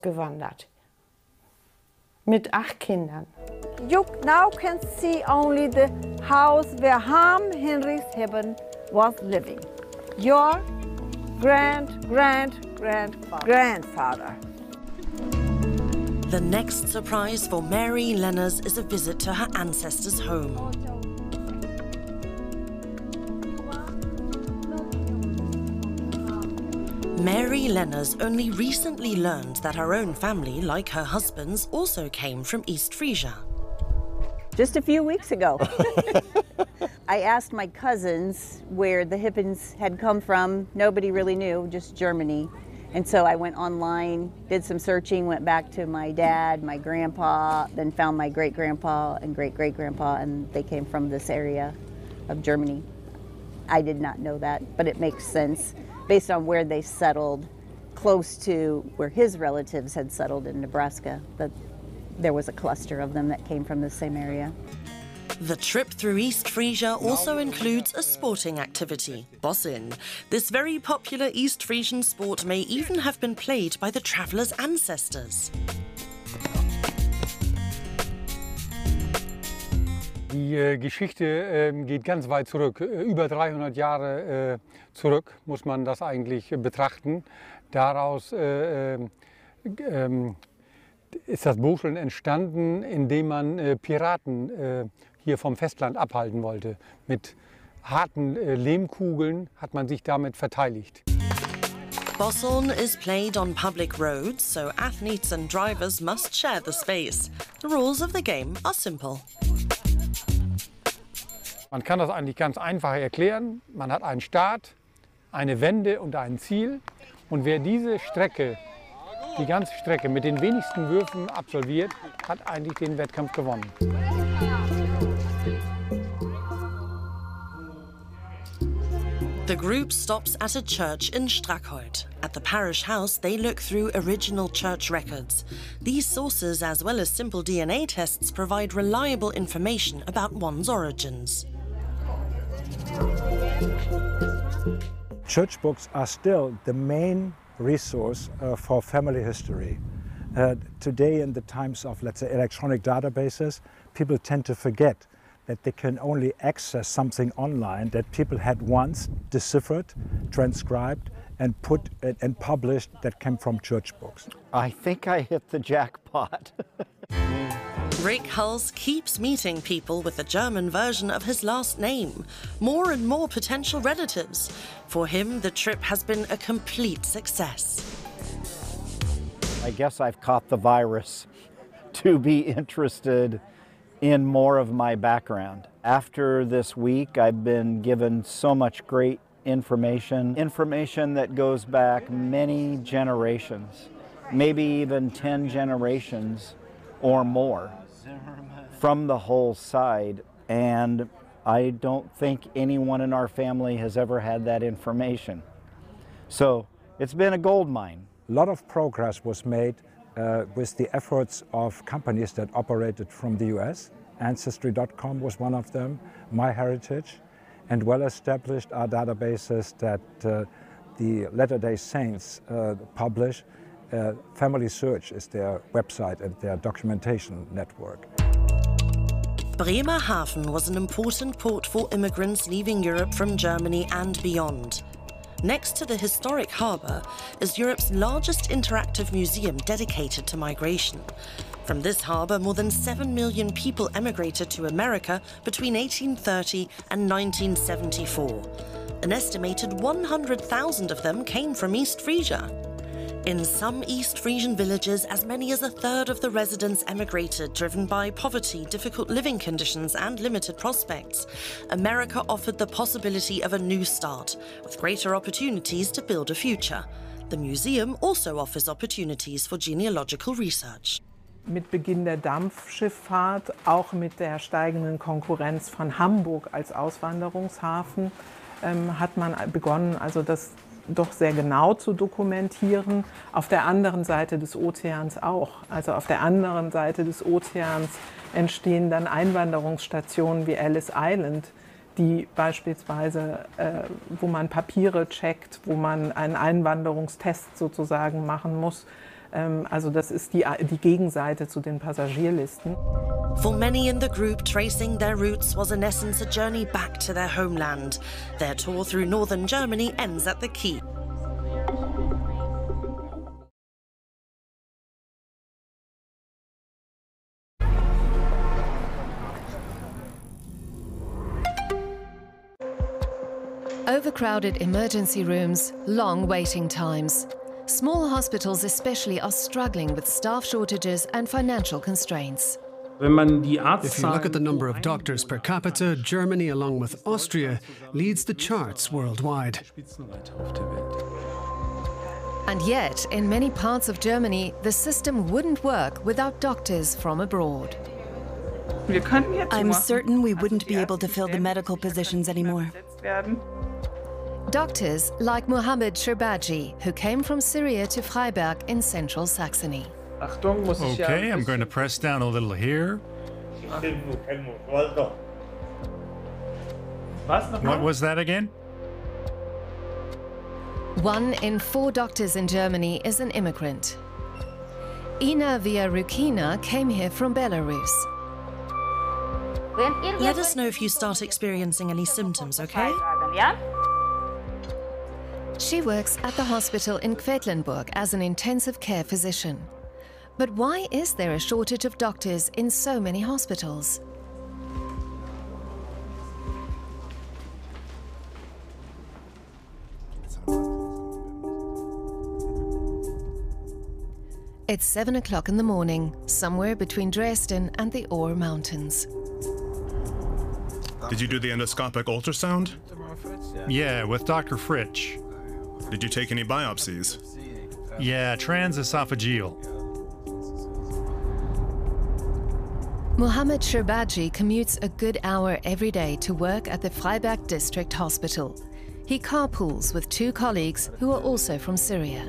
gewandert. Mit 8 Kindern. You now can see only the house where Ham Henry's Heaven was living. Your grandfather. The next surprise for Mary Lenners is a visit to her ancestors' home. Mary Lenners only recently learned that her own family, like her husband's, also came from East Frisia. Just a few weeks ago. I asked my cousins where the Hippens had come from. Nobody really knew, just Germany. And so I went online, did some searching, went back to my dad, my grandpa, then found my great-grandpa and great-great-grandpa, and they came from this area of Germany. I did not know that, but it makes sense based on where they settled, close to where his relatives had settled in Nebraska. That there was a cluster of them that came from the same area. The trip through East Frisia also includes a sporting activity, Bossin. This very popular East Frisian sport may even have been played by the travellers' ancestors. Die Geschichte geht ganz weit zurück, über 300 Jahre zurück muss man das eigentlich betrachten. Daraus ist das Boscheln entstanden, indem man Piraten hier vom Festland abhalten wollte. Mit harten Lehmkugeln hat man sich damit verteidigt. Bosseln is played on public roads, so athletes and drivers must share the space. The rules of the game are simple. Man kann das eigentlich ganz einfach erklären. Man hat einen Start, eine Wende und ein Ziel. Und wer diese Strecke, die ganze Strecke mit den wenigsten Würfen absolviert, hat eigentlich den Wettkampf gewonnen. The group stops at a church in Strackholt. At the parish house, they look through original church records. These sources, as well as simple DNA tests, provide reliable information about one's origins. Church books are still the main resource for family history. Today, in the times of, let's say, electronic databases, people tend to forget that they can only access something online that people had once deciphered, transcribed, and put and published that came from church books. I think I hit the jackpot. Rick Hulse keeps meeting people with the German version of his last name. More and more potential relatives. For him, the trip has been a complete success. I guess I've caught the virus to be interested in more of my background. After this week, I've been given so much great information that goes back many generations, maybe even 10 generations or more from the whole side, and I don't think anyone in our family has ever had that information. So it's been a gold mine. A lot of progress was made with the efforts of companies that operated from the US. Ancestry.com was one of them, MyHeritage, and well-established are databases that the Latter-day Saints publish. Family Search is their website and their documentation network. Bremerhaven was an important port for immigrants leaving Europe from Germany and beyond. Next to the historic harbour is Europe's largest interactive museum dedicated to migration. From this harbour, more than 7 million people emigrated to America between 1830 and 1974. An estimated 100,000 of them came from East Frisia. In some East Frisian villages, as many as a third of the residents emigrated, driven by poverty, difficult living conditions, and limited prospects. America offered the possibility of a new start, with greater opportunities to build a future. The museum also offers opportunities for genealogical research. Mit Beginn der Dampfschifffahrt, auch mit der steigenden Konkurrenz von Hamburg als Auswanderungshafen, hat man begonnen, also das doch sehr genau zu dokumentieren. Auf der anderen Seite des Ozeans auch. Also auf der anderen Seite des Ozeans entstehen dann Einwanderungsstationen wie Ellis Island, die beispielsweise, wo man Papiere checkt, wo man einen Einwanderungstest sozusagen machen muss, Also das ist die Gegenseite zu den Passagierlisten. For many in the group, tracing their roots was in essence a journey back to their homeland. Their tour through northern Germany ends at the Keep. Overcrowded emergency rooms, long waiting times. Small hospitals especially are struggling with staff shortages and financial constraints. If you look at the number of doctors per capita, Germany, along with Austria, leads the charts worldwide. And yet, in many parts of Germany, the system wouldn't work without doctors from abroad. I'm certain we wouldn't be able to fill the medical positions anymore. Doctors like Mohammed Sherbaji, who came from Syria to Freiberg in central Saxony. Okay, I'm going to press down a little here. What was that again? 1 in 4 doctors in Germany is an immigrant. Ina Viarukina came here from Belarus. Let us know if you start experiencing any symptoms, okay? She works at the hospital in Quedlinburg as an intensive care physician. But why is there a shortage of doctors in so many hospitals? It's 7 o'clock in the morning, somewhere between Dresden and the Ore Mountains. Did you do the endoscopic ultrasound? Yeah, with Dr. Fritsch. Did you take any biopsies? Yeah, transesophageal. Mohammed Sherbaji commutes a good hour every day to work at the Freiberg District Hospital. He carpools with 2 colleagues who are also from Syria.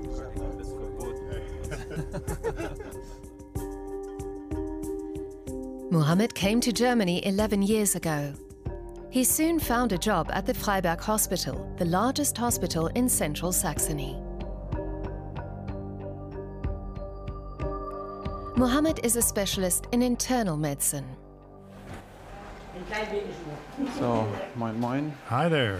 Mohammed came to Germany 11 years ago. He soon found a job at the Freiberg Hospital, the largest hospital in central Saxony. Mohammed is a specialist in internal medicine. So, moin moin. Hi there.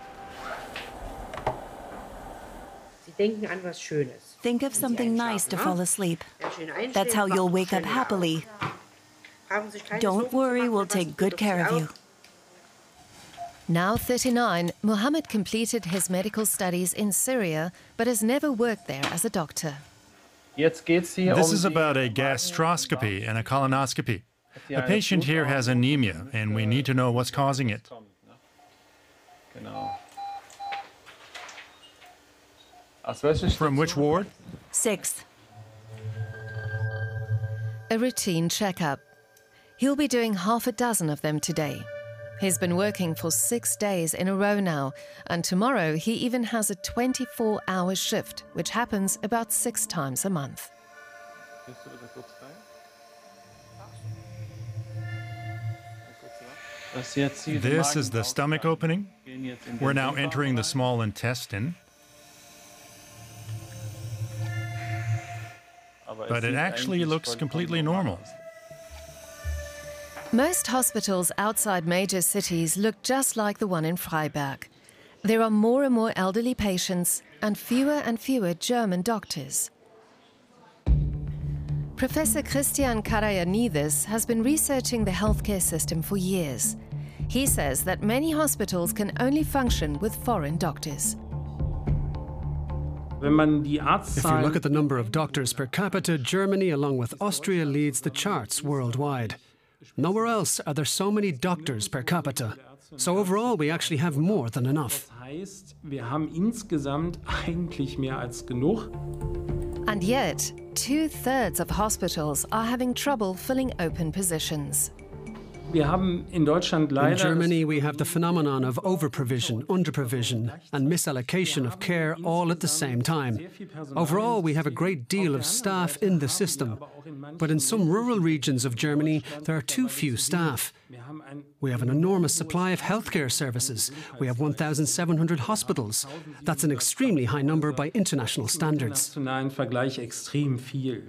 Think of something nice to fall asleep. That's how you'll wake up happily. Don't worry, we'll take good care of you. Now 39, Mohammed completed his medical studies in Syria, but has never worked there as a doctor. This is about a gastroscopy and a colonoscopy. A patient here has anemia, and we need to know what's causing it. From which ward? 6th. A routine checkup. He'll be doing half a dozen of them today. He's been working for 6 days in a row now, and tomorrow he even has a 24-hour shift, which happens about 6 times a month. This is the stomach opening. We're now entering the small intestine. But it actually looks completely normal. Most hospitals outside major cities look just like the one in Freiberg. There are more and more elderly patients and fewer German doctors. Professor Christian Karayanidis has been researching the healthcare system for years. He says that many hospitals can only function with foreign doctors. If you look at the number of doctors per capita, Germany, along with Austria, leads the charts worldwide. Nowhere else are there so many doctors per capita. So overall, we actually have more than enough. And yet, 2/3 of hospitals are having trouble filling open positions. In Germany, we have the phenomenon of overprovision, underprovision, and misallocation of care all at the same time. Overall, we have a great deal of staff in the system. But in some rural regions of Germany, there are too few staff. We have an enormous supply of healthcare services. We have 1,700 hospitals. That's an extremely high number by international standards.